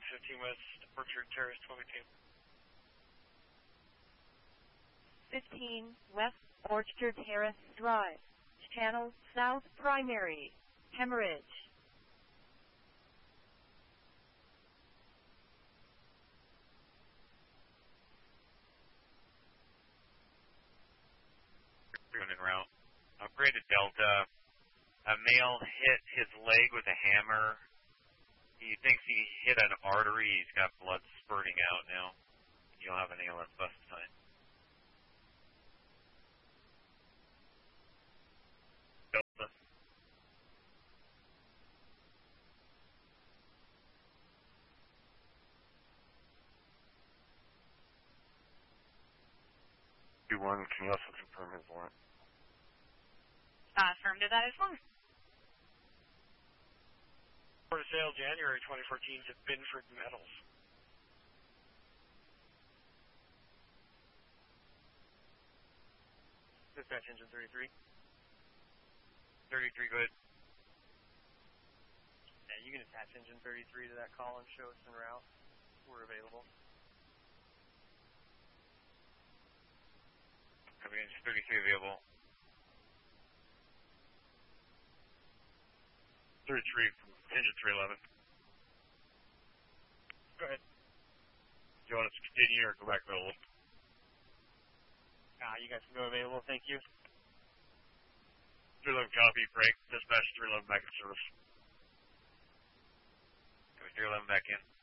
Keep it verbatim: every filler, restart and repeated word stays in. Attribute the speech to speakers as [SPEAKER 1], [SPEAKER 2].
[SPEAKER 1] fifteen West Orchard Terrace, twenty-two.
[SPEAKER 2] fifteen West Orchard Terrace Drive. Channel South Primary. Hemorrhage.
[SPEAKER 1] En route. Upgraded Delta. A male hit his leg with a hammer. He thinks he hit an artery. He's got blood spurting out now. You'll have an A L S bus sign. Delta.
[SPEAKER 3] two one, can you also confirm his warrant?
[SPEAKER 2] Uh, affirmative, that is fine.
[SPEAKER 1] For sale January twenty fourteen to Binford Metals. Dispatch engine thirty-three. thirty-three, good.
[SPEAKER 4] Yeah, you can attach engine thirty-three to that call and show us en route. We're available.
[SPEAKER 1] Copy, engine thirty-three available.
[SPEAKER 3] thirty-three from engine three eleven.
[SPEAKER 1] Go ahead.
[SPEAKER 3] Do you want us to continue or go back to the
[SPEAKER 4] Ah, you guys can go available, thank you.
[SPEAKER 3] three eleven copy, break, dispatch three eleven back in service.
[SPEAKER 1] three eleven back in.